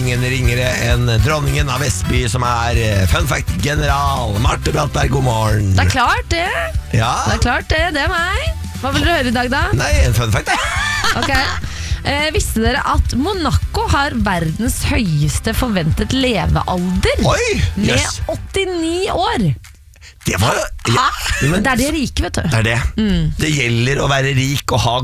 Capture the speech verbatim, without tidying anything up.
ingen ringere enn dronningen av Vestby, som er eh, fun fact-general. Marte Brattberg, god morgen. Det er klart det. Ja? Det er klart det, det er meg. Hva vil dere høre i dag da? Nei, en fun fact. Ok. Eh, visste dere at Monaco har verdens høyeste forventet levealder? Oi, Med yes. åttini år. Det var ja, men, Det er de rike, vet du. Det er det. Mm. Det gjelder å være rik og ha